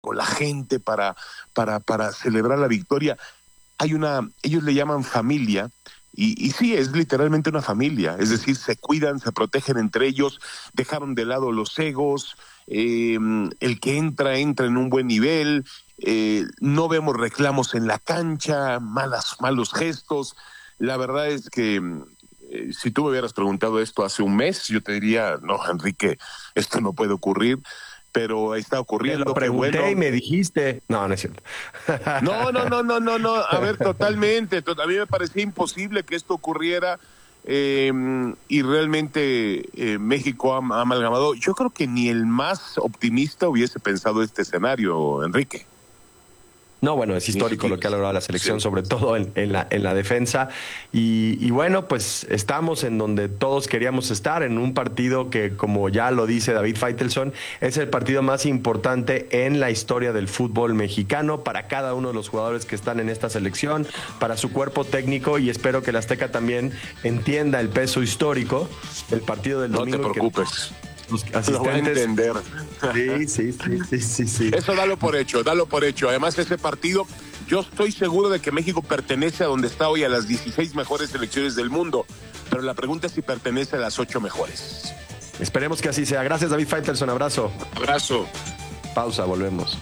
con la gente para celebrar la victoria. Ellos le llaman familia, y sí, es literalmente una familia, es decir, se cuidan, se protegen entre ellos, dejaron de lado los egos, el que entra en un buen nivel, no vemos reclamos en la cancha, malos gestos. La verdad es que si tú me hubieras preguntado esto hace un mes, yo te diría, no, Enrique, esto no puede ocurrir, pero está ocurriendo. Te lo pregunté y me dijiste, no es cierto. No, a ver, totalmente, a mí me parecía imposible que esto ocurriera, y realmente México ha amalgamado. Yo creo que ni el más optimista hubiese pensado este escenario, Enrique. No, bueno, es histórico lo que ha logrado la selección, sobre todo en la defensa. Y bueno, pues estamos en donde todos queríamos estar, en un partido que, como ya lo dice David Faitelson, es el partido más importante en la historia del fútbol mexicano para cada uno de los jugadores que están en esta selección, para su cuerpo técnico, y espero que el Azteca también entienda el peso histórico del partido del domingo. No te preocupes. Los asistentes... Lo voy a entender. Sí. Eso dalo por hecho. Además, ese partido, yo estoy seguro de que México pertenece a donde está hoy, a las 16 mejores selecciones del mundo, pero la pregunta es si pertenece a las 8 mejores. Esperemos que así sea. Gracias, David Faitelson. Abrazo. Pausa, volvemos.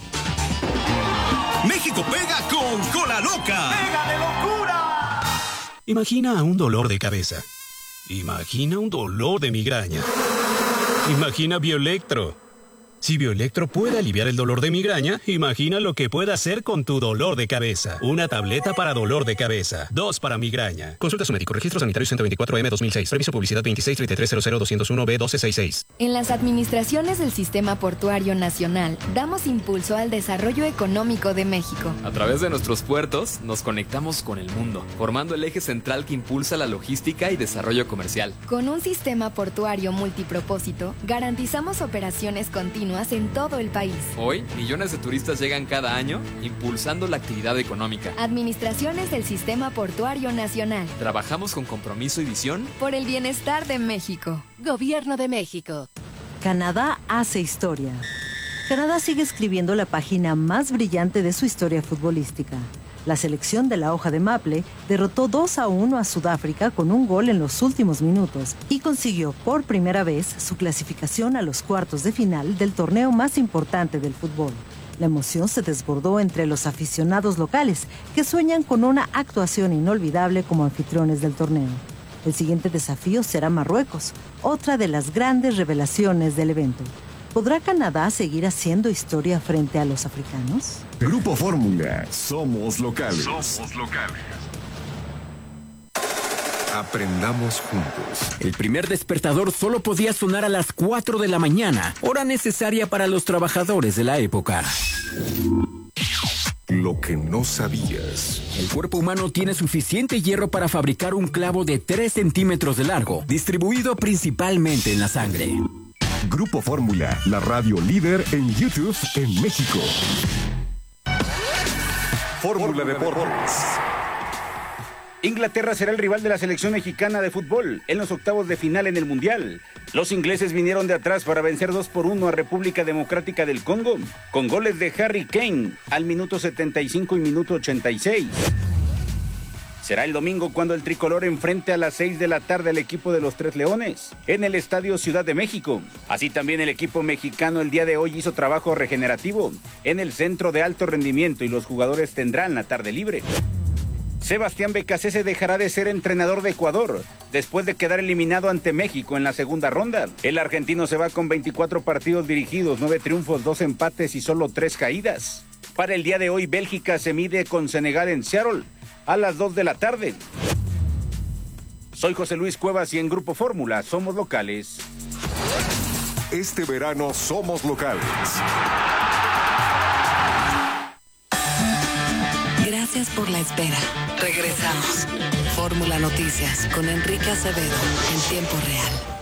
México pega con Cola Loca. ¡Pega de locura! Imagina un dolor de cabeza. Imagina un dolor de migraña. Imagina Bioelectro. Si Bioelectro puede aliviar el dolor de migraña, imagina lo que puede hacer con tu dolor de cabeza. Una tableta para dolor de cabeza, 2 para migraña. Consulta a su médico. Registro sanitario 124M-2006. Permiso publicidad 263300-201B1266. En las administraciones del Sistema Portuario Nacional, damos impulso al desarrollo económico de México. A través de nuestros puertos, nos conectamos con el mundo, formando el eje central que impulsa la logística y desarrollo comercial. Con un sistema portuario multipropósito, garantizamos operaciones continuas en todo el país. Hoy, millones de turistas llegan cada año, impulsando la actividad económica. Administraciones del Sistema Portuario Nacional. Trabajamos con compromiso y visión por el bienestar de México. Gobierno de México. Canadá hace historia. Canadá sigue escribiendo la página más brillante de su historia futbolística. La selección de la hoja de maple derrotó 2-1 a Sudáfrica con un gol en los últimos minutos y consiguió por primera vez su clasificación a los cuartos de final del torneo más importante del fútbol. La emoción se desbordó entre los aficionados locales, que sueñan con una actuación inolvidable como anfitriones del torneo. El siguiente desafío será Marruecos, otra de las grandes revelaciones del evento. ¿Podrá Canadá seguir haciendo historia frente a los africanos? Grupo Fórmula. Somos locales. Aprendamos juntos. El primer despertador solo podía sonar a las 4 de la mañana, hora necesaria para los trabajadores de la época. Lo que no sabías. El cuerpo humano tiene suficiente hierro para fabricar un clavo de 3 centímetros de largo, distribuido principalmente en la sangre. Grupo Fórmula, la radio líder en YouTube en México. Fórmula Deportes. Inglaterra será el rival de la selección mexicana de fútbol en los octavos de final en el Mundial. Los ingleses vinieron de atrás para vencer 2-1 a República Democrática del Congo, con goles de Harry Kane al minuto 75 y minuto 86. Será el domingo cuando el tricolor enfrente a las 6 de la tarde al equipo de los Tres Leones, en el Estadio Ciudad de México. Así también el equipo mexicano el día de hoy hizo trabajo regenerativo en el centro de alto rendimiento y los jugadores tendrán la tarde libre. Sebastián Becasese dejará de ser entrenador de Ecuador después de quedar eliminado ante México en la segunda ronda. El argentino se va con 24 partidos dirigidos, 9 triunfos, 2 empates y solo 3 caídas. Para el día de hoy, Bélgica se mide con Senegal en Seattle a las 2 de la tarde. Soy José Luis Cuevas y en Grupo Fórmula somos locales. Este verano somos locales. Gracias por la espera. Regresamos. Fórmula Noticias con Enrique Acevedo en tiempo real.